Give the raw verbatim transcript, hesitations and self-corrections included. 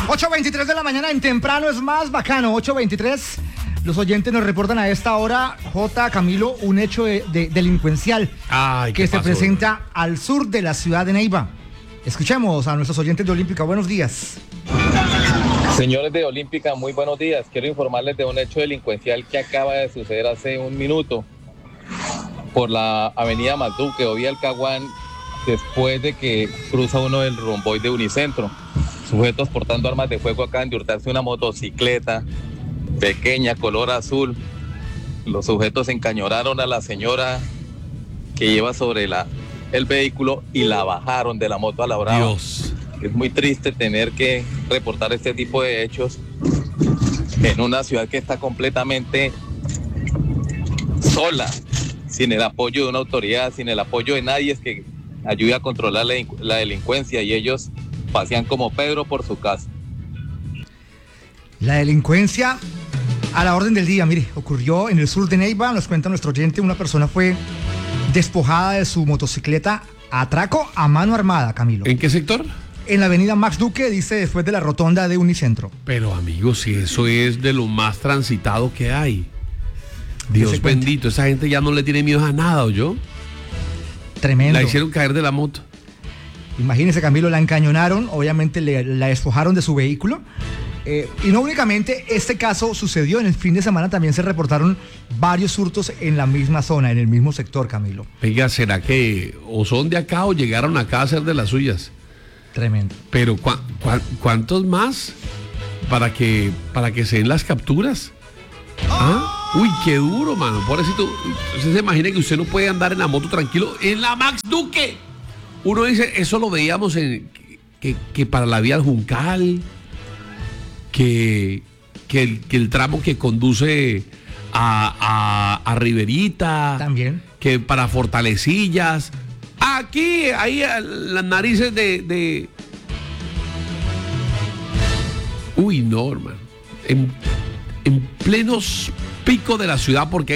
ocho veintitrés de la mañana en Temprano es más bacano. ocho veintitrés. Los oyentes nos reportan a esta hora, J. Camilo, un hecho de, de, delincuencial Ay, que se pasó, presenta ¿no? al sur de la ciudad de Neiva. Escuchemos a nuestros oyentes de Olímpica. Buenos días. Señores de Olímpica, muy buenos días. Quiero informarles de un hecho delincuencial que acaba de suceder hace un minuto por la avenida Malduque o vía El Caguán, después de que cruza uno del romboy de Unicentro. Sujetos portando armas de fuego acaban de hurtarse una motocicleta pequeña, color azul. Los sujetos encañonaron a la señora que lleva sobre la, el vehículo y la bajaron de la moto a la brava. Dios. Es muy triste tener que reportar este tipo de hechos en una ciudad que está completamente sola, sin el apoyo de una autoridad, sin el apoyo de nadie es que ayude a controlar la, la delincuencia, y ellos pasean como Pedro por su casa. La delincuencia a la orden del día, mire, ocurrió en el sur de Neiva, nos cuenta nuestro oyente, una persona fue despojada de su motocicleta a atraco a mano armada, Camilo. ¿En qué sector? En la avenida Max Duque, dice, después de la rotonda de Unicentro. Pero amigos, si eso es de lo más transitado que hay. Dios bendito, esa gente ya no le tiene miedo a nada, ¿o yo? Tremendo. La hicieron caer de la moto. Imagínese, Camilo, la encañonaron, obviamente le, la despojaron de su vehículo. Eh, y no únicamente este caso sucedió, en el fin de semana también se reportaron varios hurtos en la misma zona, en el mismo sector, Camilo. Venga, ¿será que o son de acá o llegaron acá a hacer de las suyas? Tremendo. Pero ¿cu cu ¿cuántos más para que para que se den las capturas? ¿Ah? Uy, qué duro, mano. Pobrecito, usted se imagina que usted no puede andar en la moto tranquilo en la Max Duque. Uno dice, eso lo veíamos en que, que para la vía del Juncal, que, que, el, que el tramo que conduce a, a, a Riverita, también, que para Fortalecillas. Aquí, ahí, las narices de, de... Uy, no, hermano. En, en plenos picos de la ciudad, porque